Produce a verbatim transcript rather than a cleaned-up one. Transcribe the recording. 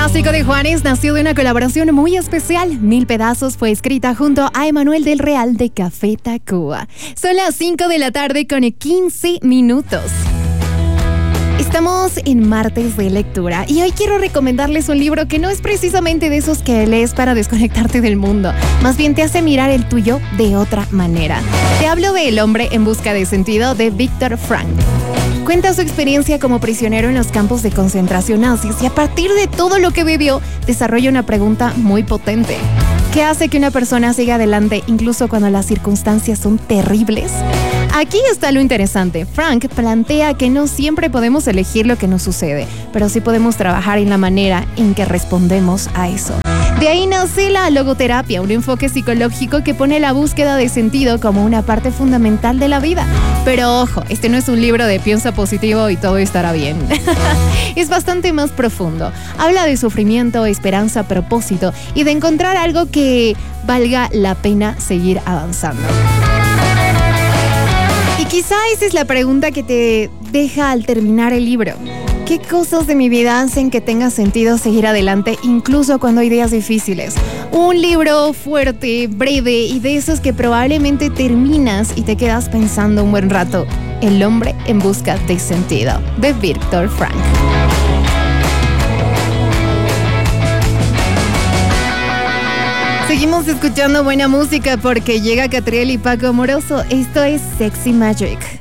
clásico de Juanes nació de una colaboración muy especial. Mil Pedazos fue escrita junto a Emanuel del Real de Café Tacuba. Son las cinco de la tarde con quince minutos. Estamos en martes de lectura y hoy quiero recomendarles un libro que no es precisamente de esos que lees para desconectarte del mundo. Más bien te hace mirar el tuyo de otra manera. Te hablo de El hombre en busca de sentido de Viktor Frankl. Cuenta su experiencia como prisionero en los campos de concentración nazis y a partir de todo lo que vivió, desarrolla una pregunta muy potente. ¿Qué hace que una persona siga adelante incluso cuando las circunstancias son terribles? Aquí está lo interesante. Frank plantea que no siempre podemos elegir lo que nos sucede, pero sí podemos trabajar en la manera en que respondemos a eso. De ahí nace la logoterapia, un enfoque psicológico que pone la búsqueda de sentido como una parte fundamental de la vida. Pero ojo, este no es un libro de piensa positivo y todo estará bien. Es bastante más profundo. Habla de sufrimiento, esperanza, propósito y de encontrar algo que valga la pena seguir avanzando. Y quizá esa es la pregunta que te deja al terminar el libro. ¿Qué cosas de mi vida hacen que tenga sentido seguir adelante incluso cuando hay días difíciles? Un libro fuerte, breve y de esos que probablemente terminas y te quedas pensando un buen rato. El hombre en busca de sentido, de Viktor Frankl. Seguimos escuchando buena música porque llega Catriel y Paco Amoroso. Esto es Sexy Magic.